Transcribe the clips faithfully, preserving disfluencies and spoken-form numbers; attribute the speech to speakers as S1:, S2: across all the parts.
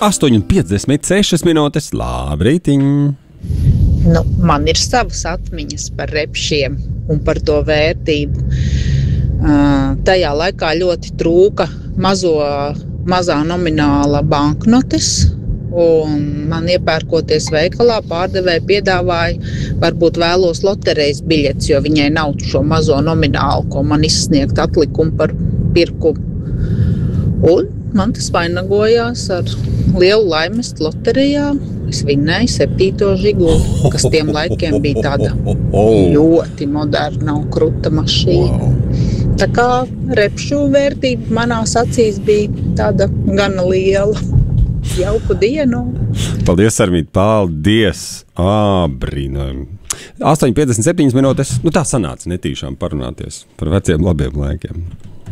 S1: astoņi piecdesmit sešas minūtes, labrītiņ!
S2: Nu, man ir savas atmiņas par repšiem un par to vērtību. Uh, tajā laikā ļoti trūka mazo, mazā nomināla banknotes, un man iepērkoties veikalā pārdevēja piedāvāja, varbūt vēlos loterejas biļetes, jo viņai nav šo mazo nominālu, ko man izsniegt atlikumu par pirkumu. Un man tas vainagojās ar lielu laimest loterijā. Es vinnēju septīto žiguli, kas tiem laikiem bija tāda ļoti moderna un kruta mašīna. Tā kā repšu vērtība manās acīs bija tāda gana liela. Jauku dienu!
S1: Paldies, Armīt, paldies! Ā, brīnojami! astoņi piecdesmit septiņas minūtes, nu tā sanāca netīšām parunāties par veciem labiem laikiem.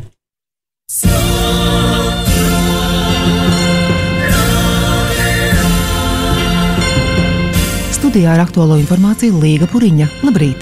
S3: Studijā ar aktuālo informāciju Līga Puriņa. Labrīt!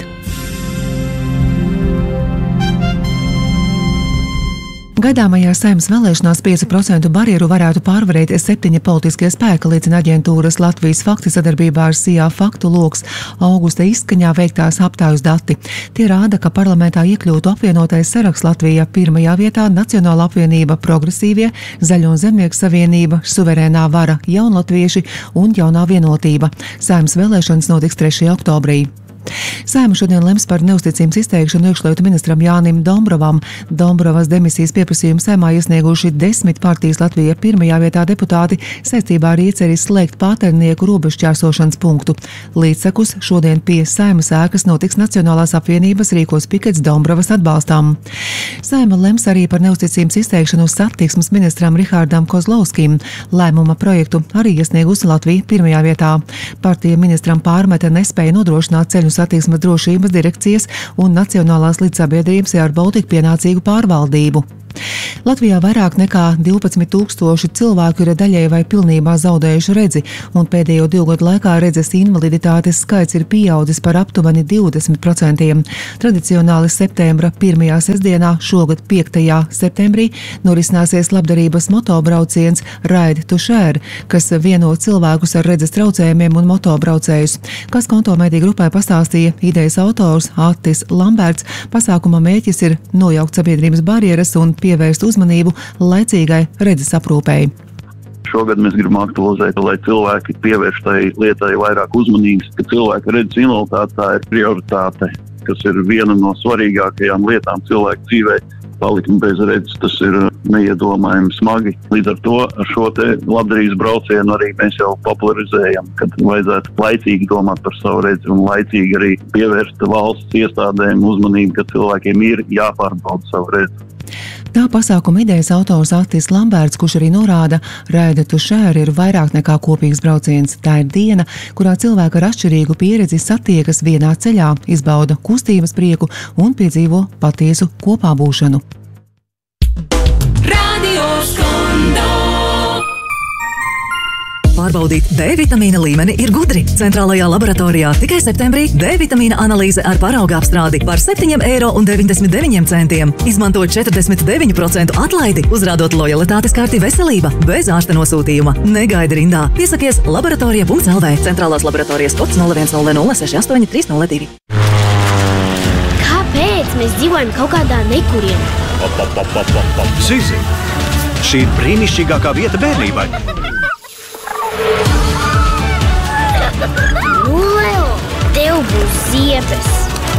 S3: Gaidāmajās Saeimas vēlēšanās pieci procenti barjeru varētu pārvarēt septiņi politiskie spēki, liecina aģentūras Latvijas fakti sadarbībā ar S I A faktu loks augusta izskaņā veiktās aptājas dati. Tie rāda, ka parlamentā iekļūtu apvienotais saraksts Latvijā pirmajā vietā Nacionāla apvienība, Progresīvie, Zaļo un Zemnieku savienība, Suverēnā vara, Jaunlatvieši un Jaunā vienotība. Saeimas vēlēšanas notiks trešajā oktobrī. Saeima šodien lems par neusticības izteikšanu iekšlietu ministram Jānim Dombrovam. Dombrovas demisijas pieprasījumu Saeimā iesnieguši desmit partijas Latvija pirmajā vietā deputāti saistībā ar ieceri slēgt Pāternieku robežšķērsošanas punktu. Līdzsekus šodien pie Saeimas ēkas notiks Nacionālās apvienības rīkos pikets Dombrovas atbalstām. Saeima lems arī par neusticības izteikšanu satiksmes ministram Rihārdam Kozlovskim. Lēmuma projektu arī iesniegusi Latvija pirmajā vietā. Partija ministram pārmeta nespēja nodrošināt ceļu satiksmes drošības direkcijas un Nacionālās līdzsabiedrības Air Baltica pienācīgu pārvaldību. Latvijā vairāk nekā divpadsmit tūkstoši cilvēku ir daļēji vai pilnībā zaudējuši redzi, un pēdējo divu gadu laikā redzes invaliditātes skaits ir pieaudzis par aptuveni divdesmit procentiem. Tradicionāli septembra pirmajā sestdienā, šogad piektajā septembrī, norisināsies labdarības motobrauciens Ride to Share, kas vieno cilvēkus ar redzes traucējumiem un motobraucējus. Kas konto mediju grupai pastāstīja idejas autors Attis Lamberts, pasākuma mērķis ir nojaukt sabiedrības barjeras un pievērst uzmanību laicīgai redzes aprūpei.
S4: Šogad mēs gribam aktualizēt, lai cilvēki pievērš tai lietai vairāk uzmanības, ka cilvēka redzes invaliditāte tā ir prioritāte, kas ir viena no svarīgākajām lietām cilvēku dzīvē. Palikt bez redzes, tas ir neiedomājami smagi. Līdz ar to ar šo te labdarības braucienu arī mēs jau popularizējam, kad vajadzētu laicīgi domāt par savu redzi un laicīgi arī pievērst valsts iestādēm uzmanību, ka cilvēkiem ir jāpārbauda savu redzi.
S3: Tā pasākuma idejas autors Attis Lamberts, kurš arī norāda, Ride to Share ir vairāk nekā kopīgs brauciens. Tā ir diena, kurā cilvēki ar atšķirīgu pieredzi satiekas vienā ceļā, izbauda kustības prieku un piedzīvo patiesu kopā būšanu.
S5: Pārbaudīt D vitamīna līmeni ir gudri. Centrālajā laboratorijā tikai septembrī D vitamīna analīze ar parauga apstrādi par septiņi eiro un deviņdesmit deviņi centiem. Izmanto četrdesmit deviņu procentu atlaidi, uzrādot lojalitātes karti veselība bez ārsta nosūtījuma. Negaidi rindā. Piesakies laboratorija punkts L V. Centrālās laboratorijas kods nulle viens nulle nulle seši astoņi trīs nulle divi.
S6: Kāpēc mēs dzīvojam kaut kādā nekurienē?
S7: Ap, ap, ap, ap, ap, ap. Zizi, šī ir brīnišķīgākā vieta bērnībai.
S6: Leo, tev būs ziepes.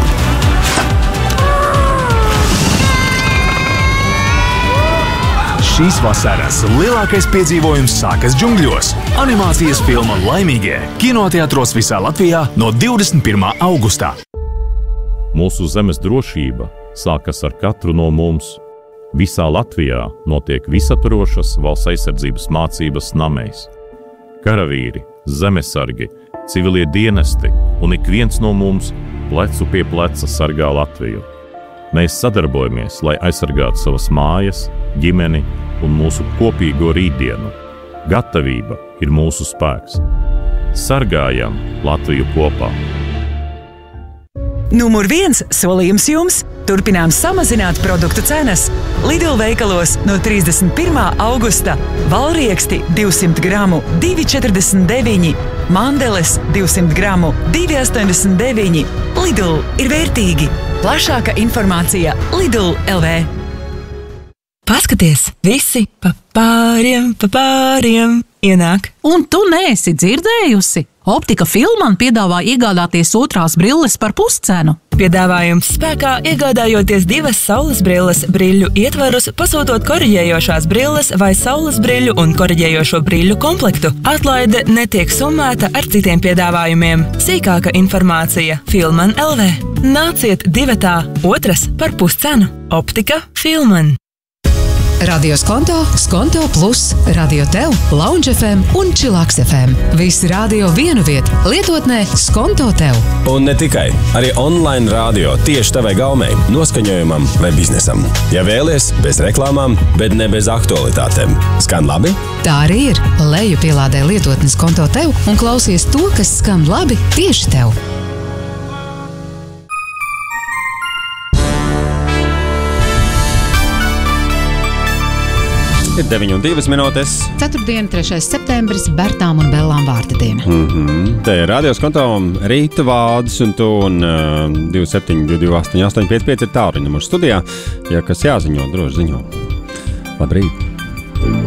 S7: Šīs vasaras lielākais piedzīvojums sākas džungļos. Animācijas filma Laimīgie kinoteātros visā Latvijā no divdesmit pirmā augustā.
S8: Mūsu zemes drošība sākas ar katru no mums. Visā Latvijā notiek visaptvarošas valsts aizsardzības mācības namēs. Karavīri, zemesargi, civilie dienesti un ik viens no mums plecu pie pleca sargā Latviju. Mēs sadarbojamies, lai aizsargātu savas mājas, ģimeni un mūsu kopīgo rītdienu. Gatavība ir mūsu spēks. Sargājam Latviju kopā!
S9: Numur viens solījums jums – turpinām samazināt produktu cenas. Lidl veikalos no trīsdesmit pirmā augusta valrieksti divsimt gramu divi četrdesmit deviņi, mandeles divsimt gramu divi astoņdesmit deviņi. Lidl ir vērtīgi. Plašāka informācija Lidl L V.
S10: Paskaties, visi pa pāriem, pa pāriem ienāk.
S11: Un tu neesi dzirdējusi? Optika Filman piedāvā iegādāties otrās brilles par puscenu.
S10: Piedāvājums spēkā iegādājoties divas saules brilles brīļu ietvarus, pasūtot koriģējošās brilles vai saules brīļu un koriģējošo brīļu komplektu. Atlaide netiek summēta ar citiem piedāvājumiem. Sīkāka informācija Filman L V. Nāciet divatā otras par puscenu. Optika Filman.
S12: Radio Skonto, Skonto Plus, Radio Tev, Lounge F M un Chillax F M. Visi radio vienu vietu, lietotnē Skonto Tev.
S13: Un ne tikai, arī online radio tieši tavai gaumei, noskaņojumam vai biznesam. Ja vēlies, bez reklāmām, bet ne bez aktualitātēm. Skan labi?
S12: Tā arī ir. Leju pielādē lietotni Skonto Tev un klausies to, kas skan labi tieši tev.
S1: Ir deviņi un divas minūtes.
S14: Ceturtdiena, trešais septembris, Bertām un Bellām vārda diena.
S1: Mm-hmm. Te ir Radio Skonto, Rīta Vādas un tu un uh, divi septiņi divi astoņi astoņi pieci pieci ir tālruņa mūsu studijā. Ja kas jāziņo, droši ziņo. Labrīt!